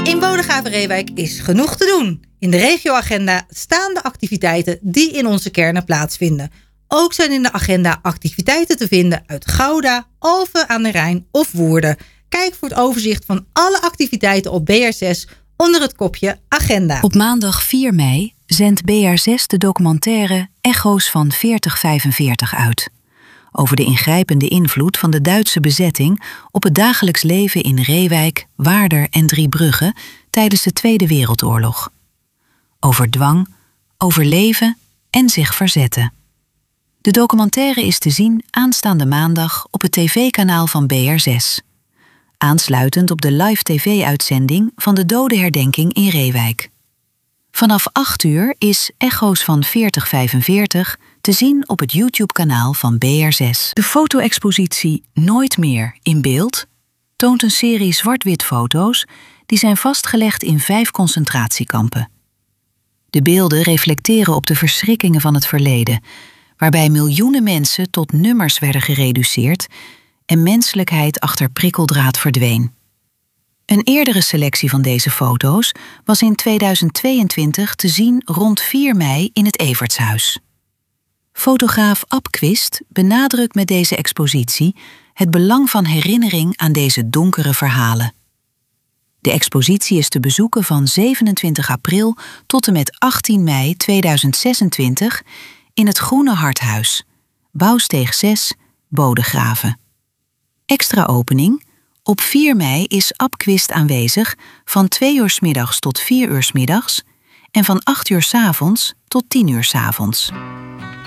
In Bodegraven Reewijk is genoeg te doen. In de regioagenda staan de activiteiten die in onze kernen plaatsvinden. Ook zijn in de agenda activiteiten te vinden uit Gouda, Alphen aan de Rijn of Woerden. Kijk voor het overzicht van alle activiteiten op BR6 onder het kopje Agenda. Op maandag 4 mei zendt BR6 de documentaire Echo's van 4045 uit. Over de ingrijpende invloed van de Duitse bezetting op het dagelijks leven in Reewijk, Waarder en Driebrugge tijdens de Tweede Wereldoorlog. Over dwang, overleven en zich verzetten. De documentaire is te zien aanstaande maandag op het tv-kanaal van BR6. Aansluitend op de live tv-uitzending van de dodenherdenking in Reewijk. Vanaf 8 uur is Echo's van 4045 te zien op het YouTube-kanaal van BR6. De foto-expositie Nooit meer in beeld toont een serie zwart-wit foto's die zijn vastgelegd in 5 concentratiekampen. De beelden reflecteren op de verschrikkingen van het verleden, waarbij miljoenen mensen tot nummers werden gereduceerd en menselijkheid achter prikkeldraad verdween. Een eerdere selectie van deze foto's was in 2022 te zien rond 4 mei in het Evertshuis. Fotograaf Ab Quist benadrukt met deze expositie het belang van herinnering aan deze donkere verhalen. De expositie is te bezoeken van 27 april tot en met 18 mei 2026 in het Groene Harthuis, Bouwsteeg 6, Bodegraven. Extra opening: op 4 mei is Ab Quist aanwezig van 2 uur 's middags tot 4 uur 's middags en van 8 uur 's avonds tot 10 uur 's avonds.